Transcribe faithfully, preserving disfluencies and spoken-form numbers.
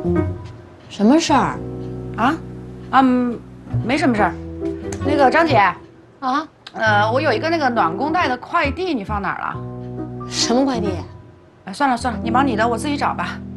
什么事儿？ 啊？嗯，没什么事儿。那个张姐， 啊？ 呃，我有一个那个暖宫带的快递，你放哪儿了？ 什么快递？ 哎，算了算了，你忙你的，我自己找吧。